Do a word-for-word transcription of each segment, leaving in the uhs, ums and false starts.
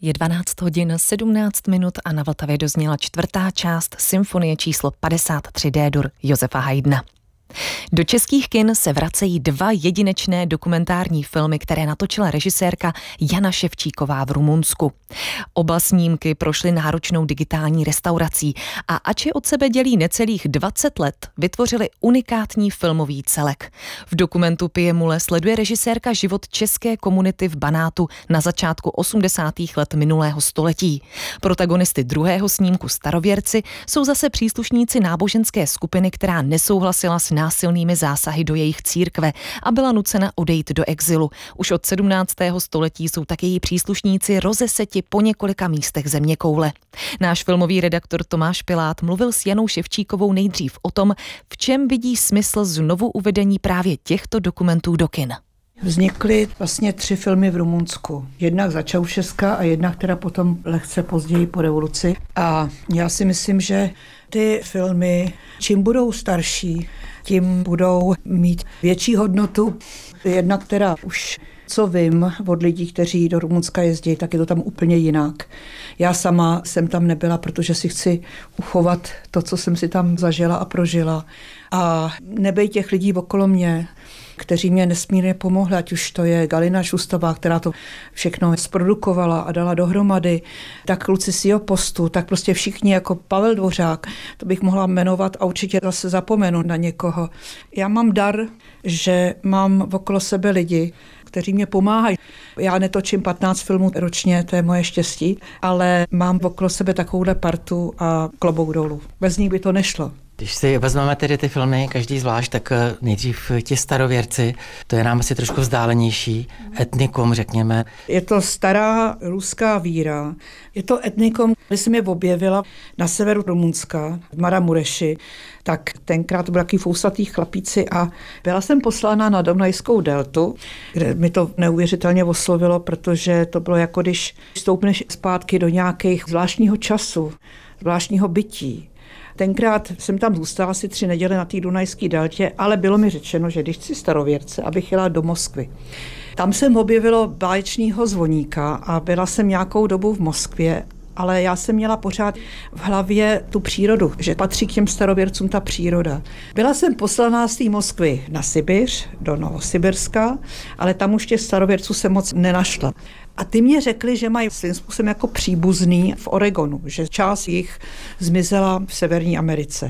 Je dvanáct hodin sedmnáct minut a na Vltavě dozněla čtvrtá část symfonie číslo padesát tři D-dur Josefa Haydna. Do českých kin se vracejí dva jedinečné dokumentární filmy, které natočila režisérka Jana Ševčíková v Rumunsku. Oba snímky prošly náročnou digitální restaurací a ač je od sebe dělí necelých dvacet let, vytvořili unikátní filmový celek. V dokumentu Pije mule sleduje režisérka život české komunity v Banátu na začátku osmdesátých let minulého století. Protagonisty druhého snímku Starověrci jsou zase příslušníci náboženské skupiny, která nesouhlasila s násilnými zásahy do jejich církve a byla nucena odejít do exilu. Už od sedmnáctého století jsou také její příslušníci rozeseti po několika místech zeměkoule. Náš filmový redaktor Tomáš Pilát mluvil s Janou Ševčíkovou nejdřív o tom, v čem vidí smysl znovu uvedení právě těchto dokumentů do kin. Vznikly vlastně tři filmy v Rumunsku. Jednak za Čaušeska a jednak teda potom lehce později po revoluci. A já si myslím, že ty filmy, čím budou starší, tím budou mít větší hodnotu. Jednak teda už co vím od lidí, kteří do Rumunska jezdí, tak je to tam úplně jinak. Já sama jsem tam nebyla, protože si chci uchovat to, co jsem si tam zažila a prožila. A nebej těch lidí okolo mě, kteří mě nesmírně pomohli, ať už to je Galina Šustová, která to všechno zprodukovala a dala dohromady, tak kluci z jeho postu, tak prostě všichni jako Pavel Dvořák, to bych mohla jmenovat a určitě zase zapomenu na někoho. Já mám dar, že mám okolo sebe lidi, kteří mě pomáhají. Já netočím patnáct filmů ročně, to je moje štěstí, ale mám okolo sebe takovouhle partu a klobouk dolů. Bez nich by to nešlo. Když si vezmeme tedy ty filmy, každý zvlášť, tak nejdřív ti Starověrci, to je nám asi trošku vzdálenější etnikum, řekněme. Je to stará ruská víra, je to etnikum, když jsem je objevila na severu Rumunska, v Maramureši, tak tenkrát to byli takový fousatý chlapíci a byla jsem poslána na Dunajskou deltu, kde mi to neuvěřitelně oslovilo, protože to bylo jako když stoupneš zpátky do nějakých zvláštního času, zvláštního bytí. Tenkrát jsem tam zůstala asi tři neděle na té Dunajské deltě, ale bylo mi řečeno, že když chci Starověrce, abych jela do Moskvy. Tam jsem objevilo báječného zvoníka a byla jsem nějakou dobu v Moskvě, ale já jsem měla pořád v hlavě tu přírodu, že patří k těm Starověrcům ta příroda. Byla jsem poslaná z té Moskvy na Sibiř, do Novosibirska, ale tam už těch Starověrců se moc nenašla. A ty mě řekli, že mají svým způsobem jako příbuzný v Oregonu, že část jich zmizela v Severní Americe.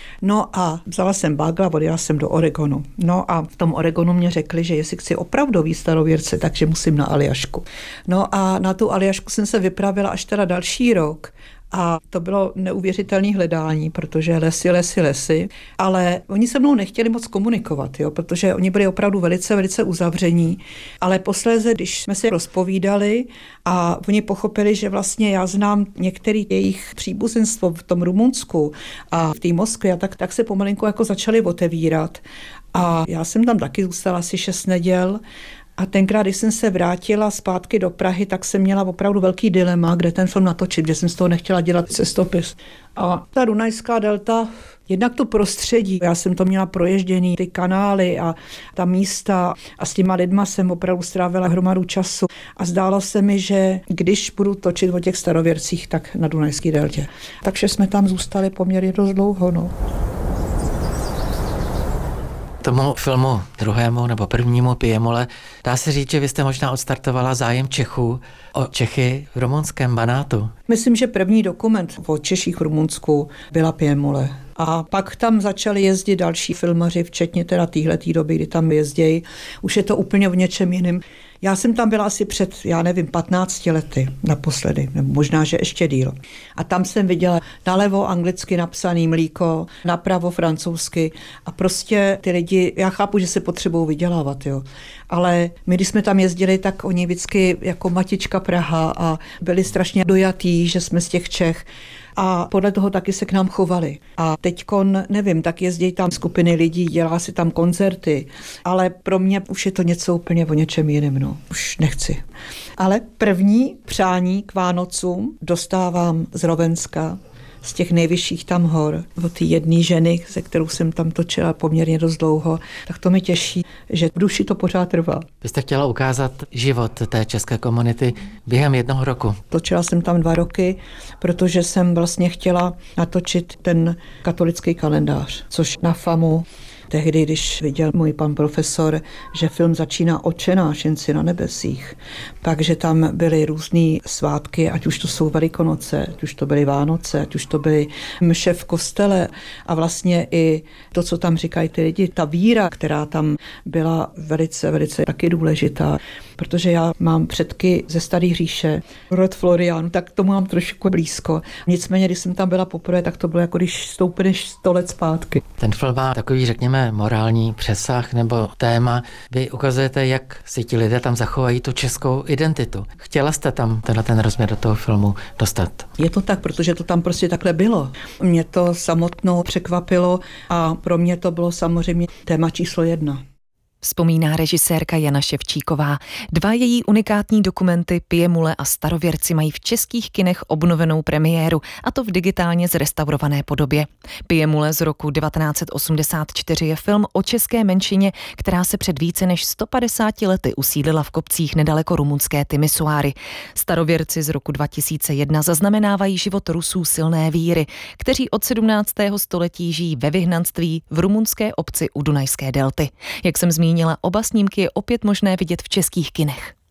No a vzala jsem bagla, odjela jsem do Oregonu. No a v tom Oregonu mě řekli, že jestli chci opravdový Starověrce, takže musím na Aljašku. No a na tu Aljašku jsem se vypravila až teda další rok. A to bylo neuvěřitelné hledání, protože lesy, lesy, lesy, ale oni se mnou nechtěli moc komunikovat, jo, protože oni byli opravdu velice, velice uzavření, ale posléze, když jsme si rozpovídali a oni pochopili, že vlastně já znám některé jejich příbuzenstvo v tom Rumunsku a v té Moskvě, tak, tak se pomalinku jako začali otevírat. A já jsem tam taky zůstala asi šest neděl. A tenkrát, když jsem se vrátila zpátky do Prahy, tak jsem měla opravdu velký dilema, kde ten film natočit, že jsem z toho nechtěla dělat cestopis. A ta Dunajská delta, jednak to prostředí, já jsem to měla proježděný, ty kanály a ta místa a s těma lidma jsem opravdu strávila hromadu času. A zdálo se mi, že když budu točit o těch Starověrcích, tak na Dunajské deltě. Takže jsme tam zůstali poměrně dost dlouho, no. Tomu filmu druhému nebo prvnímu Pije mule, dá se říct, že vy jste možná odstartovala zájem Čechů o Čechy v rumunském Banátu. Myslím, že první dokument o Češích v Rumunsku byla Pije mule. A pak tam začali jezdit další filmaři, včetně teda téhletý doby, kdy tam jezdějí. Už je to úplně v něčem jiném. Já jsem tam byla asi před, já nevím, patnácti lety naposledy, nebo možná, že ještě díl. A tam jsem viděla nalevo anglicky napsaný mlíko, napravo francouzsky a prostě ty lidi, já chápu, že se potřebují vydělávat, jo. Ale my, když jsme tam jezdili, tak oni vždycky jako matička Praha a byli strašně dojatí, že jsme z těch Čech. A podle toho taky se k nám chovali. A teďkon, nevím, tak jezdí tam skupiny lidí, dělá si tam koncerty, ale pro mě už je to něco úplně o něčem jiném, no. Už nechci. Ale první přání k Vánocům dostávám z Rovenska z těch nejvyšších tam hor, od té jedné ženy, se kterou jsem tam točila poměrně dost dlouho, tak to mi těší, že v duši to pořád trvá. Vy jste chtěla ukázat život té české komunity během jednoho roku. Točila jsem tam dva roky, protože jsem vlastně chtěla natočit ten katolický kalendář, což na FAMu tehdy, když viděl můj pan profesor, že film začíná Otčenáš na nebesích, takže tam byly různý svátky, ať už to jsou Velikonoce, ať už to byly Vánoce, ať už to byly mše v kostele a vlastně i to, co tam říkají ty lidi, ta víra, která tam byla velice, velice taky důležitá, protože já mám předky ze Staré říše, rod Florian, tak to mám trošku blízko. Nicméně, když jsem tam byla poprvé, tak to bylo jako když stoupneš sto let zpátky. Ten film má takový, řekněme, morální přesah nebo téma. Vy ukazujete, jak si ti lidé tam zachovají tu českou identitu. Chtěla jste tam tenhle ten rozměr do toho filmu dostat? Je to tak, protože to tam prostě takhle bylo. Mě to samotnou překvapilo a pro mě to bylo samozřejmě téma číslo jedna. Vzpomíná režisérka Jana Ševčíková. Dva její unikátní dokumenty Pijemule a Starověrci mají v českých kinech obnovenou premiéru, a to v digitálně zrestaurované podobě. Pijemule z roku devatenáct set osmdesát čtyři je film o české menšině, která se před více než sto padesáti lety usídlila v kopcích nedaleko rumunské Timisoary. Starověrci z roku dva tisíce jedna zaznamenávají život Rusů silné víry, kteří od sedmnáctého století žijí ve vyhnanství v rumunské obci u Dunajské delty. Jak jsem zmínila, oba snímky je opět možné vidět v českých kinech.